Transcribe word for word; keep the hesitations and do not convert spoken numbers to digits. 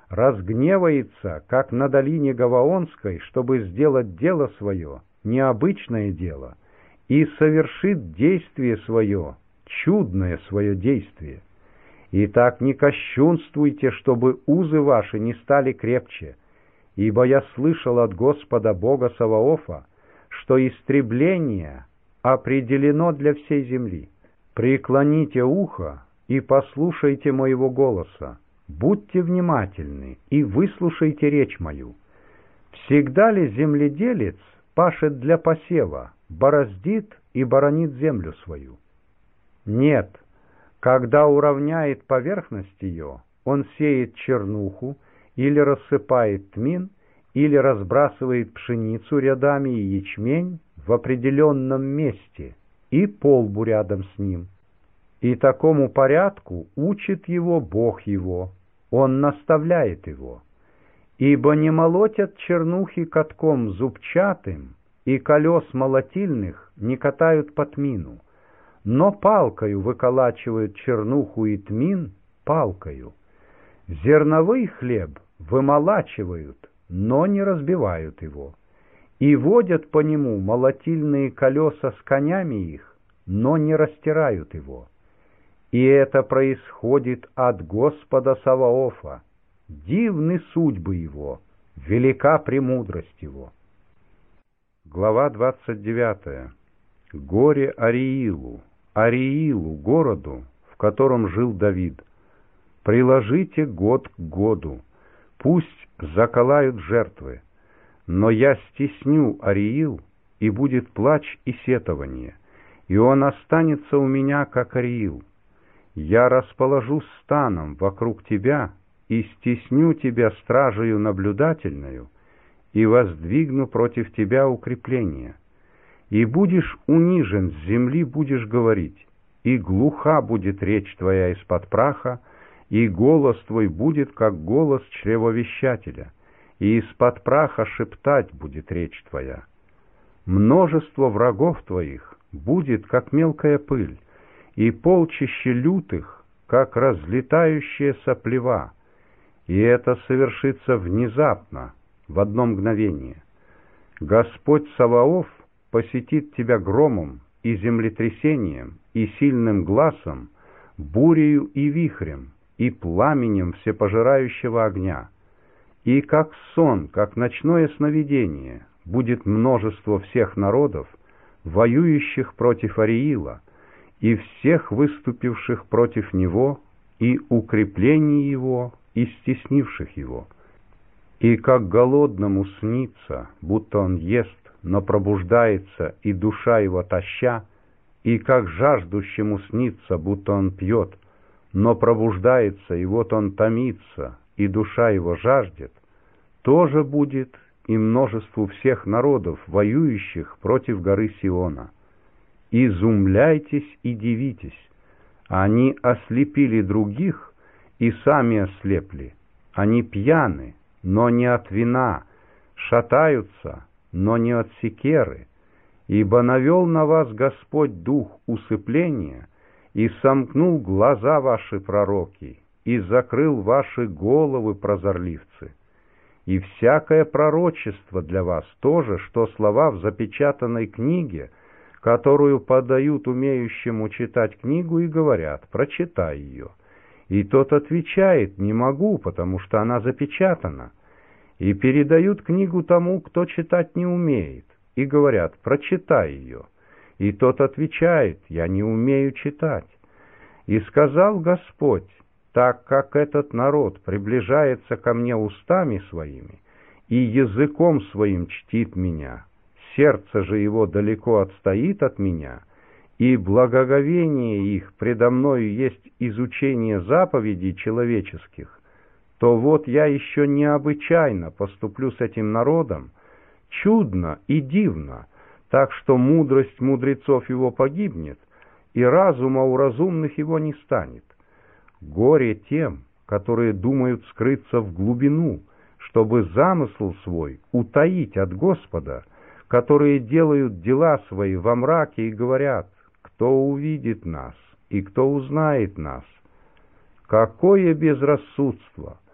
разгневается, как на долине Гаваонской, чтобы сделать дело свое, необычное дело, и совершит действие свое, чудное свое действие. Итак, не кощунствуйте, чтобы узы ваши не стали крепче, ибо я слышал от Господа Бога Саваофа, что истребление определено для всей земли. Преклоните ухо и послушайте моего голоса, будьте внимательны и выслушайте речь мою. Всегда ли земледелец пашет для посева, бороздит и боронит землю свою? Нет, когда уравняет поверхность ее, он сеет чернуху, или рассыпает тмин, или разбрасывает пшеницу рядами и ячмень в определенном месте и полбу рядом с ним. И такому порядку учит его Бог его, он наставляет его. Ибо не молотят чернухи катком зубчатым, и колес молотильных не катают по тмину, но палкою выколачивают чернуху и тмин палкою. Зерновый хлеб вымолачивают, но не разбивают его, и водят по нему молотильные колеса с конями их, но не растирают его. И это происходит от Господа Саваофа. Дивны судьбы его, велика премудрость его. Глава двадцать девятая. Горе Ариилу, Ариилу, городу, в котором жил Давид. Приложите год к году, пусть заколают жертвы, но я стесню Ариил, и будет плач и сетование, и он останется у меня, как Ариил. Я расположу станом вокруг тебя и стесню тебя стражею наблюдательную, и воздвигну против тебя укрепление. И будешь унижен с земли, будешь говорить, и глуха будет речь твоя из-под праха, и голос твой будет, как голос чревовещателя, и из-под праха шептать будет речь твоя. Множество врагов твоих будет, как мелкая пыль, и полчище лютых, как разлетающаяся плева, и это совершится внезапно, в одно мгновение. Господь Саваоф посетит тебя громом и землетрясением, и сильным гласом, бурею и вихрем, и пламенем всепожирающего огня. И как сон, как ночное сновидение, будет множество всех народов, воюющих против Ариила, и всех выступивших против него, и укреплений его, и стеснивших его. И как голодному снится, будто он ест, но пробуждается, и душа его тоща, и как жаждущему снится, будто он пьет, но пробуждается, и вот он томится, и душа его жаждет, тоже будет и множеству всех народов, воюющих против горы Сиона. Изумляйтесь и дивитесь, они ослепили других и сами ослепли, они пьяны, но не от вина, шатаются, но не от секеры, ибо навел на вас Господь дух усыпления, и сомкнул глаза ваши пророки, и закрыл ваши головы прозорливцы. И всякое пророчество для вас тоже, что слова в запечатанной книге, которую подают умеющему читать книгу и говорят: прочитай ее. И тот отвечает: не могу, потому что она запечатана. И передают книгу тому, кто читать не умеет, и говорят: прочитай ее. И тот отвечает: я не умею читать. И сказал Господь: так как этот народ приближается ко мне устами своими и языком своим чтит меня, сердце же его далеко отстоит от меня, и благоговение их предо мною есть изучение заповедей человеческих, то вот я еще необычайно поступлю с этим народом, чудно и дивно, так что мудрость мудрецов его погибнет, и разума у разумных его не станет. Горе тем, которые думают скрыться в глубину, чтобы замысл свой утаить от Господа, которые делают дела свои во мраке и говорят: кто увидит нас и кто узнает нас? Какое безрассудство!